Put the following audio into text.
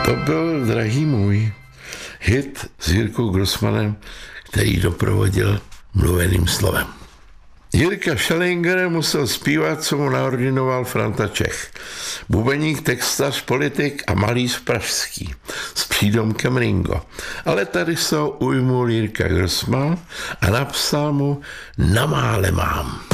To byl, drahý můj, hit s Jirkou Grossmanem, který doprovodil mluveným slovem. Jirka Schellinger musel zpívat, co mu naordinoval Franta Čech. Bubeník, textař, politik a malíř pražský s přídomkem Ringo. Ale tady se ho ujmul Jirka Grossman a napsal mu Na mále mám.